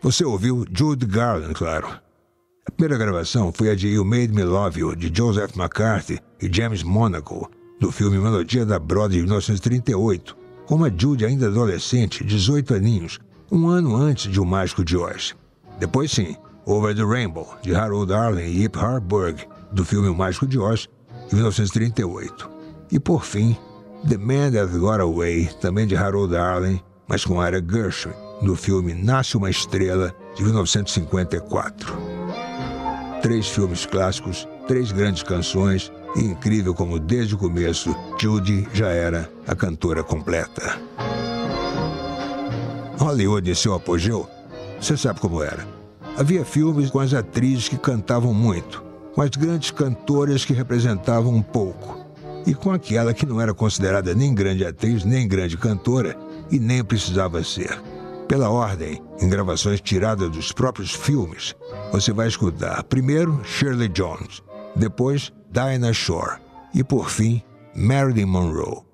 Você ouviu Judy Garland, claro. A primeira gravação foi a de You Made Me Love You, de Joseph McCarthy e James Monaco, do filme Melodia da Broadway de 1938, com uma Judy ainda adolescente, 18 aninhos, um ano antes de O Mágico de Oz. Depois sim, Over the Rainbow, de Harold Arlen e Ip Harburg, do filme O Mágico de Oz, de 1938. E por fim, The Man That Got Away, também de Harold Arlen, mas com Ira Gershwin, do filme Nasce uma Estrela, de 1954. 3 filmes clássicos, 3 grandes canções, e incrível como desde o começo, Judy já era a cantora completa. Hollywood em seu apogeu, você sabe como era. Havia filmes com as atrizes que cantavam muito, com as grandes cantoras que representavam um pouco, e com aquela que não era considerada nem grande atriz, nem grande cantora, e nem precisava ser. Pela ordem, em gravações tiradas dos próprios filmes, você vai escutar primeiro Shirley Jones, depois Dinah Shore e, por fim, Marilyn Monroe.